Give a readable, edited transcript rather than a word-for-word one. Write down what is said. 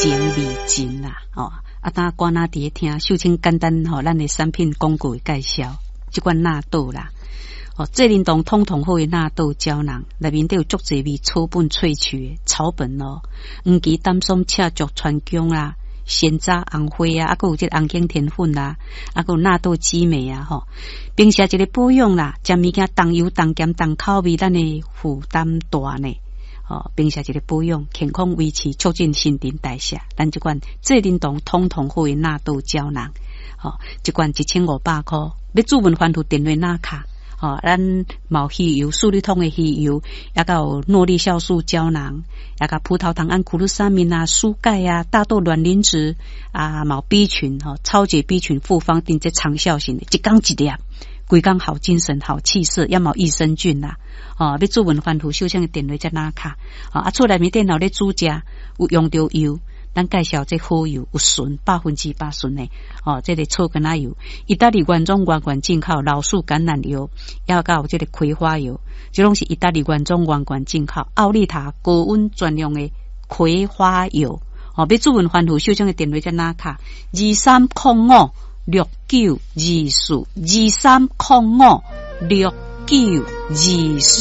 情味真啦，当官仔伫听，秀清简单咱的产品广告介绍，即款纳豆啦，这灵动通通好的纳豆胶囊，内面都有足侪味草本萃取的草本黄芪、丹松、赤竹、川芎啦。鲜榨红花啊，还有这红景甜粉啦，还有纳豆激酶啊，并且一个保养啦，将物件重油、重咸、重口味，咱的负担大呢。并且一个保养，健康维持，促进新陈代谢。咱这款这灵动通通好的纳豆胶囊，一罐1500块，要主文番图电话那卡。咱毛鱼油、素利通的鱼油，也有诺丽酵素胶囊，也有葡萄糖胺苦鲁沙明啊、蔬钙啊、大豆卵磷脂啊、毛 B 群超级 B 群复方定这长效型的，一缸一粒，规缸好精神、好气色，也冇益生菌啦。要做文番图，秀清的电话在哪卡？厝内面电脑咧煮食有用到油。咱介绍这好油有纯100%纯的这个草根仔油，意大利原装原进口老树橄榄油，也有这个葵花油，这拢是意大利原装原进口奥利塔高温专用的葵花油。要主文番图秀清的电话在哪卡？2305692423056924。